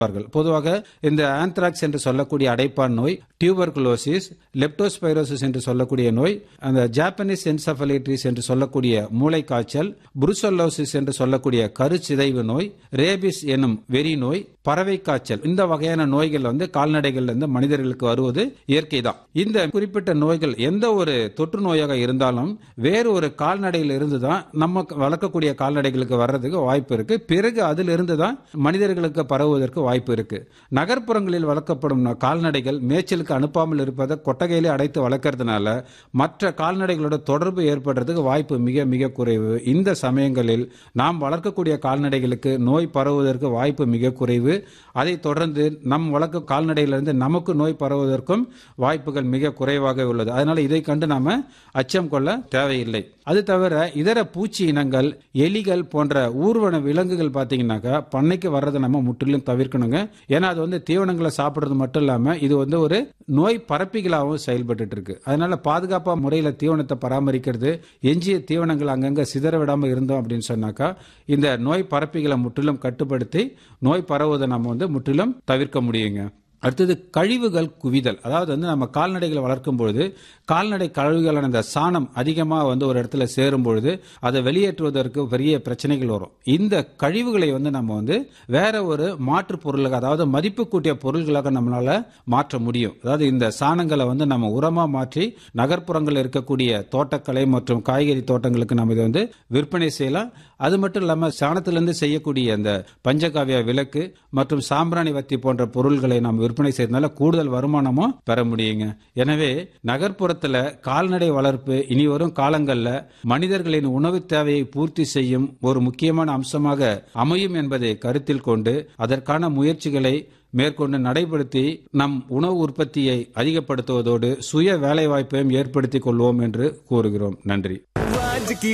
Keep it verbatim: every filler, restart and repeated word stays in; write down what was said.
பொதுவாக இந்த ஆந்த்ராக்ஸ் என்று சொல்லக்கூடிய அடைப்பான் நோய், டியூபர்குலோசிஸ், லெப்டோஸ்பைரோசிஸ் என்று சொல்லக்கூடிய நோய், அந்த ஜாப்பனீஸ் என்செஃபலைட்டிஸ் என்று சொல்லக்கூடிய மூளை காய்ச்சல், புருசெல்லோசிஸ் என்று சொல்லக்கூடிய கருச்சிதைவு நோய், ரேபிஸ் எனும் வெறி நோய், பறவை காய்ச்சல், இந்த வகையான நோய்கள் வந்து கால்நடைகள் இருந்து மனிதர்களுக்கு வருவது இயற்கை தான். இந்த குறிப்பிட்ட நோய்கள் எந்த ஒரு தொற்று நோயாக இருந்தாலும் வேறு ஒரு கால்நடையில் இருந்து தான் நம்ம வளர்க்கக்கூடிய கால்நடைகளுக்கு வர்றதுக்கு வாய்ப்பு இருக்கு. பிறகு அதிலிருந்து தான் மனிதர்களுக்கு பரவுவதற்கு வாய்ப்பு இருக்கு. நகர்ப்புறங்களில் வளர்க்கப்படும் கால்நடைகள் மேய்ச்சலுக்கு அனுப்பாமல் இருப்பதை கொட்டகையிலே அடைத்து வளர்க்கறதுனால மற்ற கால்நடைகளோட தொடர்பு ஏற்படுறதுக்கு வாய்ப்பு மிக மிக குறைவு. இந்த சமயங்களில் நாம் வளர்க்கக்கூடிய கால்நடைகளுக்கு நோய் பரவுவதற்கு வாய்ப்பு மிக குறைவு. அதை தொடர்ந்து நம் வளர்க்க கால்நடையிலிருந்து நமக்கு நோய் பரவுவதற்கும் வாய்ப்புகள் மிக குறைவாக உள்ளது. அதனால இதை கண்டு நாம அச்சம் கொள்ள தேவையில்லை. அது தவிர இதர பூச்சி இனங்கள், எலிகள் போன்ற ஊர்வன விலங்குகள் பார்த்தீங்கன்னாக்கா பண்ணைக்கு வர்றதை நம்ம முற்றிலும் தவிர்க்கணுங்க. ஏன்னா அது வந்து தீவனங்களை சாப்பிடுறது மட்டும் இல்லாம இது வந்து ஒரு நோய் பரப்பிகளாகவும் செயல்பட்டு இருக்கு. அதனால பாதுகாப்பா முறையில் தீவனத்தை பராமரிக்கிறது, எஞ்சிய தீவனங்கள் அங்கங்க சிதற விடாம இருந்தோம் அப்படின்னு சொன்னாக்கா இந்த நோய் பரப்பிகளை முற்றிலும் கட்டுப்படுத்தி நோய் பரவுவதை நம்ம வந்து முற்றிலும் தவிர்க்க முடியுங்க. அடுத்தது கழிவுகள் குவிதல். அதாவது வந்து நம்ம கால்நடைகளை வளர்க்கும் பொழுது கால்நடை கழிவுகளான இந்த சாணம் அதிகமாக வந்து ஒரு இடத்துல சேரும் பொழுது அதை வெளியேற்றுவதற்கு பெரிய பிரச்சனைகள் வரும். இந்த கழிவுகளை வந்து நம்ம வந்து வேற ஒரு மாற்று பொருளாக, அதாவது மதிப்பு கூட்டிய பொருள்களாக நம்மளால மாற்ற முடியும். அதாவது இந்த சாணங்களை வந்து நம்ம உரமா மாற்றி நகர்ப்புறங்களில் இருக்கக்கூடிய தோட்டக்கலை மற்றும் காய்கறி தோட்டங்களுக்கு நம்ம இதை வந்து விற்பனை செய்யலாம். அது மட்டும் இல்லாமல் சாணத்திலிருந்து செய்யக்கூடிய அந்த பஞ்சகாவிய விளக்கு மற்றும் சாம்பிராணி வத்தி போன்ற பொருள்களை நாம் விற்பனை செய்யறதுனால கூடுதல் வருமானமும் பெற முடியுங்க. எனவே நகர்ப்புறத்துல கால்நடை வளர்ப்பு இனி வரும் காலங்கள்ல மனிதர்களின் உணவு தேவையை பூர்த்தி செய்யும் ஒரு முக்கியமான அம்சமாக அமையும் என்பதை கருத்தில் கொண்டு அதற்கான முயற்சிகளை மேற்கொண்டு நடைபெறுத்தி நம் உணவு உற்பத்தியை அதிகப்படுத்துவதோடு சுய வேலை வாய்ப்பையும் ஏற்படுத்திக் கொள்வோம் என்று கூறுகிறோம். நன்றி.